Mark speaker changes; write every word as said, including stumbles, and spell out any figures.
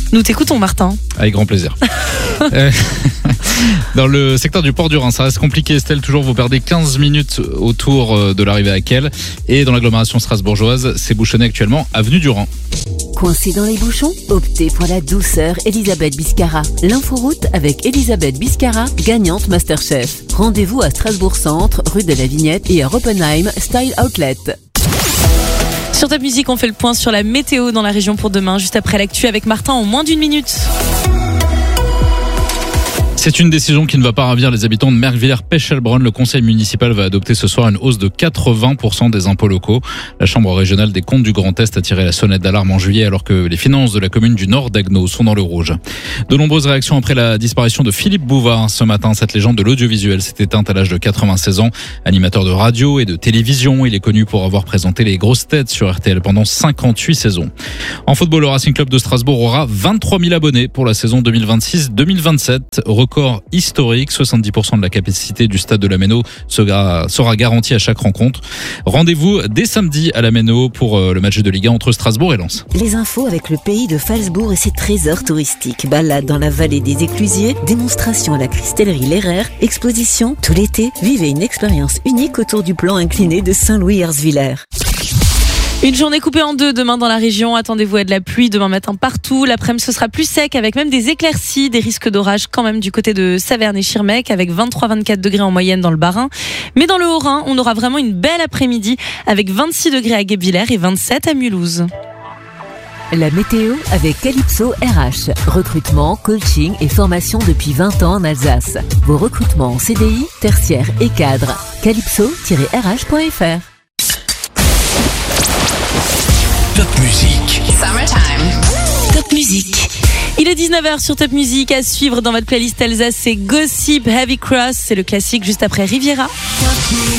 Speaker 1: Nous t'écoutons, Martin.
Speaker 2: Avec grand plaisir. euh, dans le secteur du port du Rhin, ça reste compliqué, Estelle. Toujours, vous perdez quinze minutes autour de l'arrivée à Kehl. Et dans l'agglomération strasbourgeoise, c'est bouchonné actuellement avenue du Rhin.
Speaker 3: Coincé dans les bouchons? Optez pour la douceur Elisabeth Biscara. L'inforoute avec Elisabeth Biscara, gagnante Masterchef. Rendez-vous à Strasbourg Centre, rue de la Vignette et à Oppenheim Style Outlet.
Speaker 1: Sur Top Music, on fait le point sur la météo dans la région pour demain, juste après l'actu avec Martin en moins d'une minute.
Speaker 2: C'est une décision qui ne va pas ravir les habitants de Merquevillers-Pechelbronn. Le conseil municipal va adopter ce soir une hausse de quatre-vingts pour cent des impôts locaux. La chambre régionale des comptes du Grand Est a tiré la sonnette d'alarme en juillet alors que les finances de la commune du Nord d'Agneau sont dans le rouge. De nombreuses réactions après la disparition de Philippe Bouvard. Ce matin, cette légende de l'audiovisuel s'est éteinte à l'âge de quatre-vingt-seize ans. Animateur de radio et de télévision, il est connu pour avoir présenté les grosses têtes sur R T L pendant cinquante-huit saisons. En football, le Racing Club de Strasbourg aura vingt-trois mille abonnés pour la saison deux mille vingt-six deux mille vingt-sept. Record historique, soixante-dix pour cent de la capacité du stade de la Méno sera, sera garantie à chaque rencontre. Rendez-vous dès samedi à la Méno pour le match de Ligue un entre Strasbourg et Lens.
Speaker 3: Les infos avec le pays de Phalsbourg et ses trésors touristiques. Balade dans la vallée des Éclusiers, démonstration à la cristallerie Lehrer, exposition tout l'été. Vivez une expérience unique autour du plan incliné de Saint-Louis-Herzviller.
Speaker 1: Une journée coupée en deux demain dans la région. Attendez-vous à de la pluie demain matin partout. L'après-midi, ce sera plus sec avec même des éclaircies, des risques d'orage quand même du côté de Saverne et Schirmeck avec vingt-trois à vingt-quatre degrés en moyenne dans le Bas-Rhin. Mais dans le Haut-Rhin, on aura vraiment une belle après-midi avec vingt-six degrés à Guebwiller et vingt-sept à Mulhouse.
Speaker 3: La météo avec Calypso R H. Recrutement, coaching et formation depuis vingt ans en Alsace. Vos recrutements en C D I, tertiaire et cadre. calypso tiret r h point f r.
Speaker 4: Top Music.
Speaker 1: Summertime. Top Music. Il est dix-neuf heures sur Top Music. À suivre dans votre playlist Alsace, c'est Gossip Heavy Cross. C'est le classique juste après Riviera.